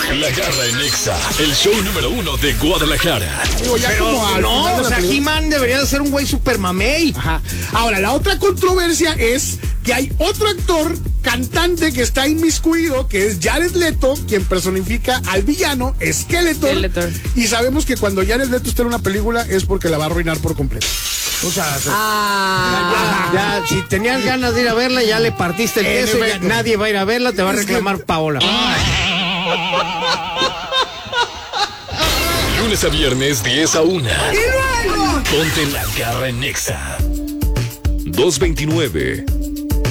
La Garra en Nexa, el show número 1 de Guadalajara. Pero no, o sea, He-Man debería de ser un güey super mamey. Ajá. Ahora, la otra controversia es que hay otro actor cantante que está inmiscuido, que es Jared Leto, quien personifica al villano Skeletor. Y sabemos que cuando Jared Leto está en una película es porque la va a arruinar por completo. O sea, ya, si tenías ganas de ir a verla, ya le partiste el queso, ya nadie va a ir a verla, te va a reclamar Paola. Lunes a viernes, 10 a 1. Ponte La Garra en Nexa. 229